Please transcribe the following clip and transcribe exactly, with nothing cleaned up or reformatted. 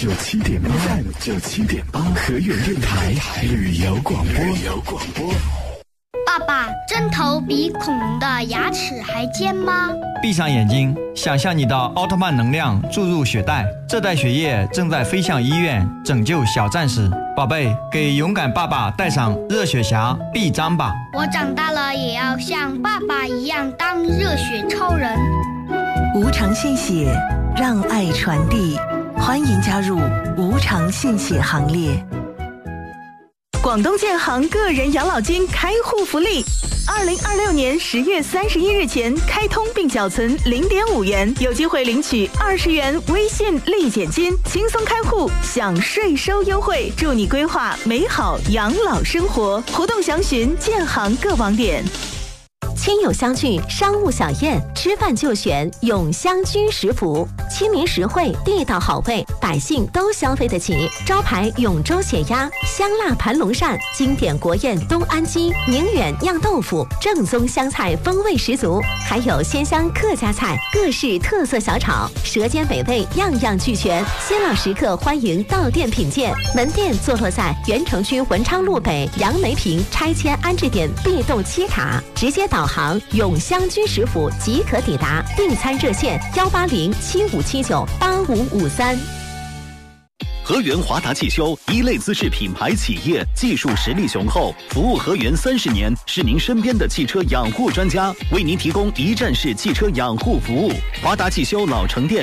九七点八 F M 九七点八河源电台旅游广播。旅游广播。 爸爸，针头比恐龙的牙齿还尖吗？ 闭上眼睛，想象你的奥特曼能量注入血袋，这袋血液正在飞向医院，拯救小战士。宝贝，给勇敢爸爸戴上热血侠臂章吧。 我长大了也要像爸爸一样当热血超人。 无偿献血，让爱传递，欢迎加入无偿献血行列。广东建行个人养老金开户福利，二零二六年十月三十一日前开通并缴存零点五元，有机会领取二十元微信立减金，轻松开户享税收优惠，助你规划美好养老生活。活动详询建行各网点。 亲友相聚，商务小宴，吃饭就选永香居食府，亲民实惠，地道好味，百姓都消费得起。招牌永州血鸭、香辣盘龙鳝，经典国宴东安鸡、宁远酿豆腐，正宗湘菜风味十足，还有鲜香客家菜，各式特色小炒，舌尖美味样样俱全。新老食客欢迎到店品鉴，门店坐落在原城区文昌路北杨梅坪拆迁安置点 B 栋七塔，直接导航永香居食府即可抵达，订餐热线幺八零七五七九八五五三。 河源华达汽修，一类资质品牌企业，技术实力雄厚，服务河源三十年，是您身边的汽车养护专家，为您提供一站式汽车养护服务。华达汽修老城店